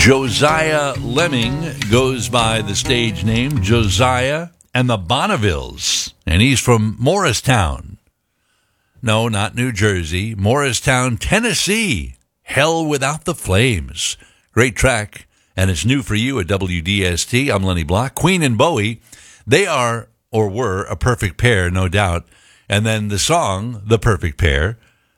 Josiah Lemming goes by the stage name Josiah and the Bonnevilles, and he's from Morristown. No, not New Jersey. Morristown, Tennessee. Hell Without the Flames. Great track, and it's new for you at WDST. I'm Lenny Block. Queen and Bowie, they are, or were, a perfect pair, no doubt. And then the song, The Perfect Pair,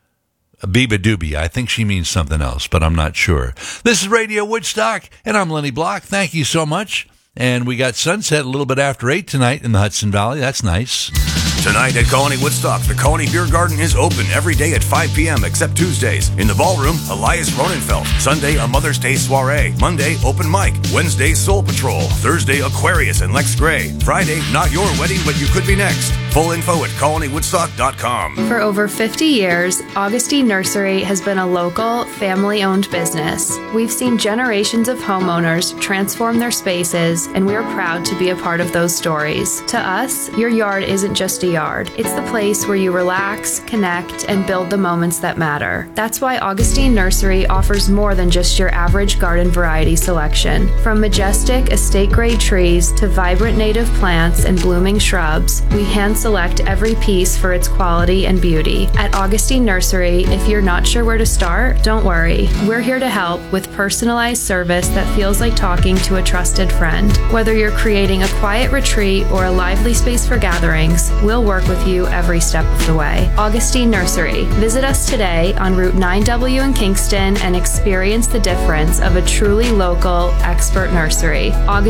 Biba Doobie. I think she means something else, but I'm not sure. This is Radio Woodstock, and I'm Lenny Block. Thank you so much. And we got sunset a little bit after 8 tonight in the Hudson Valley. That's nice. Tonight at Colony Woodstock, the Colony Beer Garden is open every day at 5 p.m. except Tuesdays. In the ballroom, Elias Ronenfeld. Sunday, a Mother's Day soiree. Monday, open mic. Wednesday, Soul Patrol. Thursday, Aquarius and Lex Gray. Friday, not your wedding, but you could be next. Full info at colonywoodstock.com. For over 50 years, Augustine Nursery has been a local, family-owned business. We've seen generations of homeowners transform their spaces, and we are proud to be a part of those stories. To us, your yard isn't just a yard. It's the place where you relax, connect, and build the moments that matter. That's why Augustine Nursery offers more than just your average garden variety selection. From majestic estate-grade trees to vibrant native plants and blooming shrubs, we hand-select every piece for its quality and beauty. At Augustine Nursery, if you're not sure where to start, don't worry. We're here to help with personalized service that feels like talking to a trusted friend. Whether you're creating a quiet retreat or a lively space for gatherings, we'll work with you every step of the way. Augustine Nursery. Visit us today on Route 9W in Kingston and experience the difference of a truly local, expert nursery.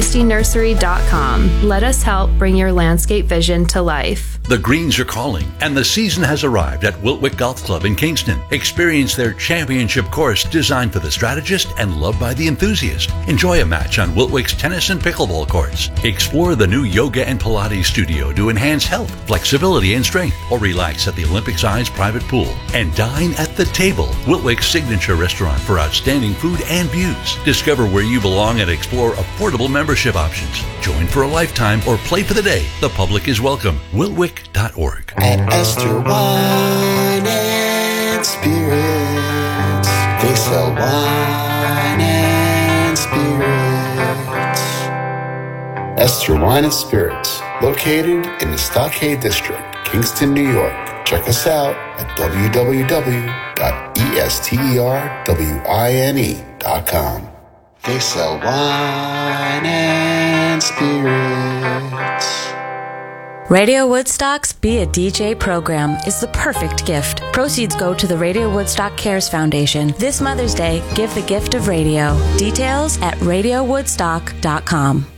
AugustineNursery.com. Let us help bring your landscape vision to life. The Greens are calling, and the season has arrived at Wiltwick Golf Club in Kingston. Experience their championship course designed for the strategist and loved by the enthusiast. Enjoy a match on Wiltwick's tennis and pickleball courts. Explore the new yoga and Pilates studio to enhance health, flexibility, and strength, or relax at the Olympic Size private pool. And dine at the table, Wiltwick's signature restaurant for outstanding food and views. Discover where you belong and explore affordable membership options. Join for a lifetime or play for the day. The public is welcome. Wiltwick.org. At Esther Wine and Spirits, they sell wine and spirits. Esther Wine and Spirits, located in the Stockade District, Kingston, New York. Check us out at www.esterwine.com. They sell wine and spirits. Radio Woodstock's Be a DJ program is the perfect gift. Proceeds go to the Radio Woodstock Cares Foundation. This Mother's Day, give the gift of radio. Details at radiowoodstock.com.